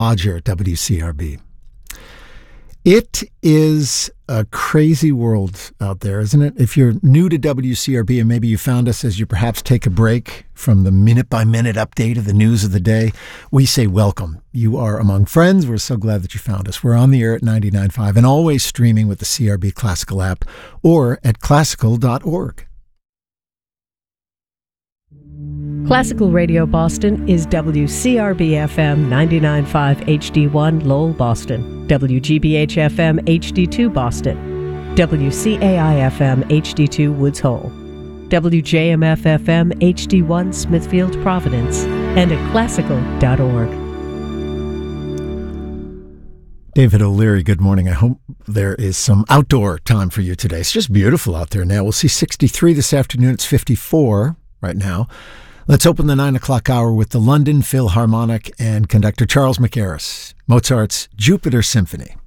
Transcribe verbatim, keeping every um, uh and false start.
Roger at W C R B. It is a crazy world out there, isn't it? If you're new to W C R B and maybe you found us as you perhaps take a break from the minute-by-minute update of the news of the day, we say welcome. You are among friends. We're so glad that you found us. We're on the air at ninety-nine point five and always streaming with the C R B Classical app or at classical dot org. Classical Radio Boston is W C R B F M ninety-nine point five H D one Lowell, Boston, W G B H F M H D two Boston, W C A I F M H D two Woods Hole, W J M F F M H D one Smithfield, Providence, and at classical dot org. David O'Leary, good morning. I hope there is some outdoor time for you today. It's just beautiful out there now. We'll see sixty-three this afternoon. It's fifty-four right now. Let's open the nine o'clock hour with the London Philharmonic and conductor Charles McGarris, Mozart's Jupiter Symphony.